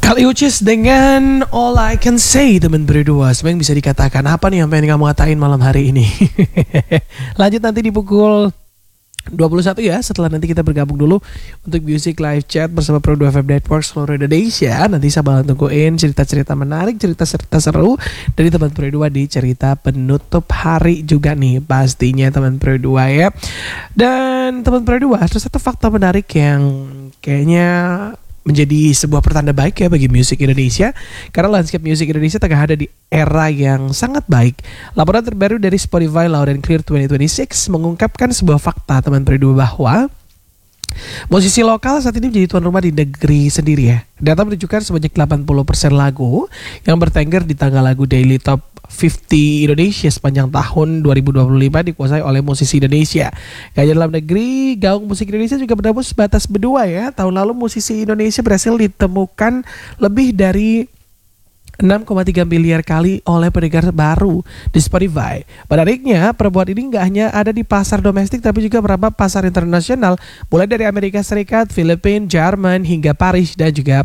Kali Ucis dengan All I Can Say, teman berdua. Sebenarnya bisa dikatakan apa nih yang pengen kamu ngatain malam hari ini? Lanjut nanti di pukul 21 ya, setelah nanti kita bergabung dulu untuk Music Live Chat bersama Pro 2 FM Network seluruh Indonesia. Nanti saya bakal tungguin cerita-cerita menarik, cerita-cerita seru dari teman Pro 2 di cerita penutup hari juga nih pastinya teman Pro 2 ya. Dan teman Pro 2, ada satu fakta menarik yang kayaknya menjadi sebuah pertanda baik ya bagi musik Indonesia, karena landscape musik Indonesia tengah ada di era yang sangat baik. Laporan terbaru dari Spotify Loud and Clear 2026 mengungkapkan sebuah fakta teman berdua bahwa musisi lokal saat ini menjadi tuan rumah di negeri sendiri ya. Data menunjukkan sebanyak 80% lagu yang bertengger di tangga lagu Daily Top 50 Indonesia sepanjang tahun 2025 dikuasai oleh musisi Indonesia. Gak hanya dalam negeri, gaung musik Indonesia juga menembus batas berdua ya. Tahun lalu musisi Indonesia berhasil ditemukan lebih dari 6,3 miliar kali oleh pendengar baru di Spotify. Menariknya, perbuatan ini nggak hanya ada di pasar domestik tapi juga beberapa pasar internasional, mulai dari Amerika Serikat, Filipina, Jerman hingga Paris dan juga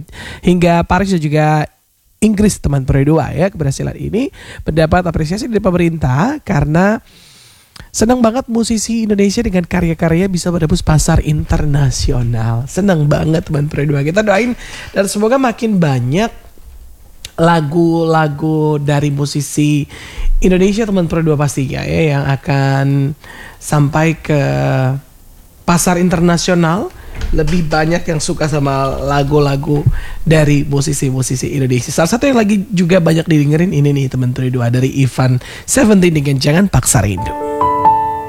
Inggris teman berdua ya. Keberhasilan ini mendapat apresiasi dari pemerintah karena senang banget musisi Indonesia dengan karya-karya bisa menembus pasar internasional. Senang banget teman berdua. Kita doain dan semoga makin banyak lagu-lagu dari musisi Indonesia teman berdua pastinya ya yang akan sampai ke pasar internasional. Lebih banyak yang suka sama lagu-lagu dari musisi-musisi Indonesia. Salah satu yang lagi juga banyak didengerin ini nih teman berdua dari Ivan 17 dengan Jangan Paksa Rindu.